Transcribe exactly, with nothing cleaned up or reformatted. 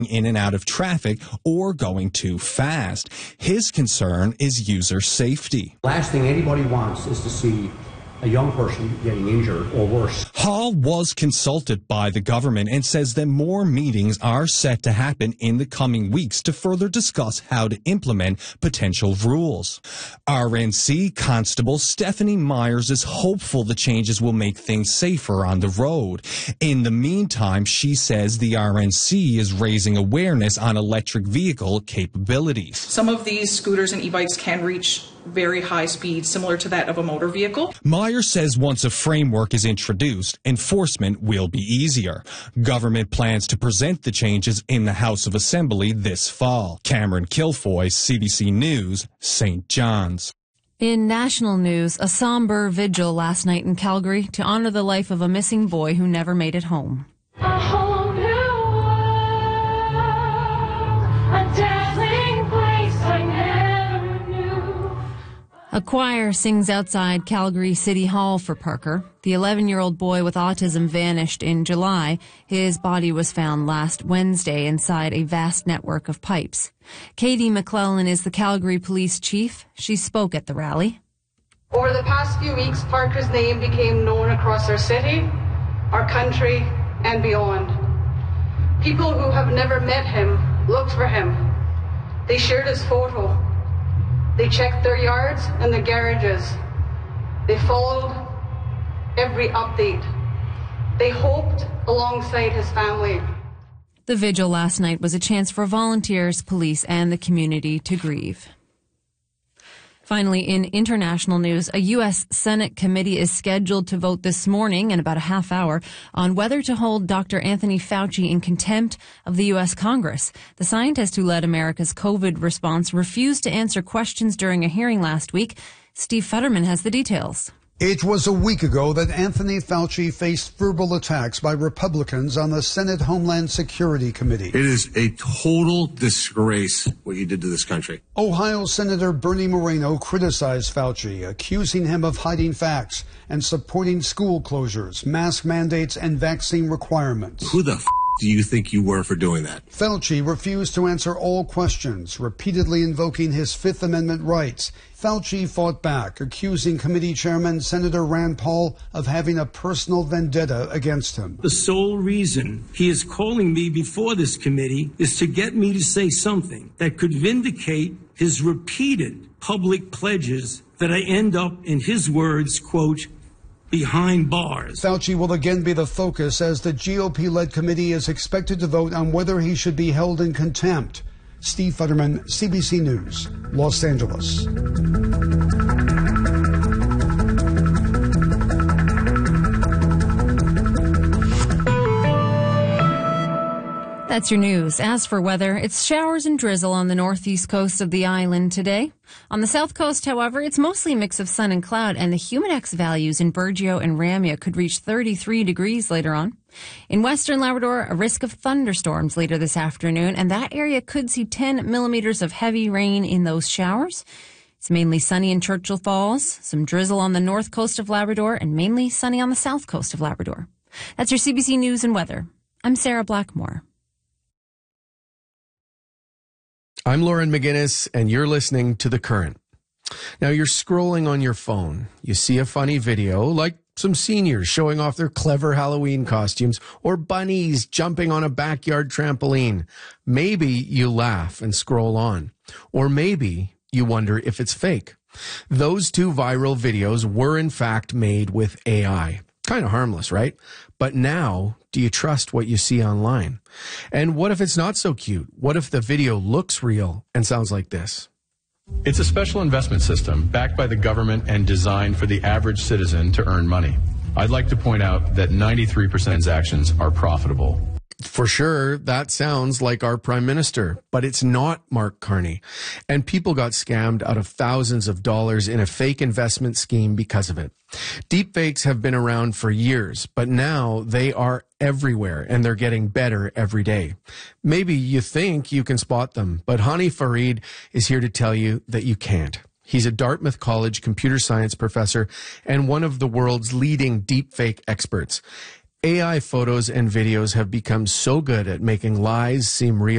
in and out of traffic or going too fast. His concern is user safety. Last thing anybody wants is to see a young person getting injured or worse. Hall was consulted by the government and says that more meetings are set to happen in the coming weeks to further discuss how to implement potential rules. R N C Constable Stephanie Myers is hopeful the changes will make things safer on the road. In the meantime, she says the R N C is raising awareness on electric vehicle capabilities. Some of these scooters and e-bikes can reach very high speeds, similar to that of a motor vehicle. Myers says once a framework is introduced, enforcement will be easier. Government plans to present the changes in the House of Assembly this fall. Cameron Kilfoy, C B C News, Saint John's. In national news, a somber vigil last night in Calgary to honor the life of a missing boy who never made it home. A whole new world, a dazzling place I never knew. A choir sings outside Calgary City Hall for Parker. The eleven-year-old boy with autism vanished in July. His body was found last Wednesday inside a vast network of pipes. Katie McClellan is the Calgary police chief. She spoke at the rally. Over the past few weeks, Parker's name became known across our city, our country, and beyond. People who have never met him looked for him. They shared his photo. They checked their yards and their garages. They followed every update. They hoped alongside his family. The vigil last night was a chance for volunteers, police, and the community to grieve. Finally, in international news, a U S Senate committee is scheduled to vote this morning in about a half hour on whether to hold Doctor Anthony Fauci in contempt of the U S Congress. The scientist who led America's COVID response refused to answer questions during a hearing last week. Steve Futterman has the details. It was a week ago that Anthony Fauci faced verbal attacks by Republicans on the Senate Homeland Security Committee. It is a total disgrace what you did to this country. Ohio Senator Bernie Moreno criticized Fauci, accusing him of hiding facts and supporting school closures, mask mandates, and vaccine requirements. Who the f*** do you think you were for doing that? Fauci refused to answer all questions, repeatedly invoking his Fifth Amendment rights. Fauci fought back, accusing committee chairman Senator Rand Paul of having a personal vendetta against him. The sole reason he is calling me before this committee is to get me to say something that could vindicate his repeated public pledges that I end up, in his words, quote, behind bars. Fauci will again be the focus as the G O P-led committee is expected to vote on whether he should be held in contempt. Steve Futterman, C B C News, Los Angeles. That's your news. As for weather, it's showers and drizzle on the northeast coast of the island today. On the south coast, however, it's mostly a mix of sun and cloud, and the Humidex values in Burgeo and Ramia could reach thirty-three degrees later on. In western Labrador, a risk of thunderstorms later this afternoon, and that area could see ten millimeters of heavy rain in those showers. It's mainly sunny in Churchill Falls, some drizzle on the north coast of Labrador, and mainly sunny on the south coast of Labrador. That's your C B C News and Weather. I'm Sarah Blackmore. I'm Lauren McGinnis, and you're listening to The Current. Now, you're scrolling on your phone. You see a funny video, like some seniors showing off their clever Halloween costumes, or bunnies jumping on a backyard trampoline. Maybe you laugh and scroll on. Or maybe you wonder if it's fake. Those two viral videos were, in fact, made with A I. Kind of harmless, right? But now, do you trust what you see online? And what if it's not so cute? What if the video looks real and sounds like this? It's a special investment system backed by the government and designed for the average citizen to earn money. I'd like to point out that ninety-three percent of transactions are profitable. For sure, that sounds like our prime minister, but it's not Mark Carney. And people got scammed out of thousands of dollars in a fake investment scheme because of it. Deepfakes have been around for years, but now they are everywhere and they're getting better every day. Maybe you think you can spot them, but Hani Farid is here to tell you that you can't. He's a Dartmouth College computer science professor and one of the world's leading deepfake experts. A I photos and videos have become so good at making lies seem real